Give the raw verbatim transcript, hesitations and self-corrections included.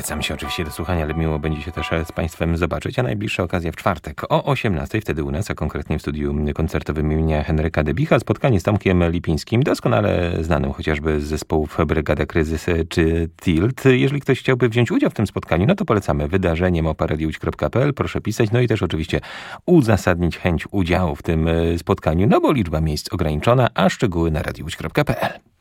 polecam się oczywiście do słuchania, ale miło będzie się też z Państwem zobaczyć, a najbliższa okazja w czwartek o osiemnastej, wtedy u nas, a konkretnie w studiu koncertowym imienia Henryka Debicha, spotkanie z Tomkiem Lipińskim, doskonale znanym chociażby z zespołów Brygada Kryzys czy Tilt. Jeżeli ktoś chciałby wziąć udział w tym spotkaniu, no to polecamy wydarzenie małpa radio łódź kropka p l, proszę pisać, no i też oczywiście uzasadnić chęć udziału w tym spotkaniu, no bo liczba miejsc ograniczona, a szczegóły na radio łódź kropka p l.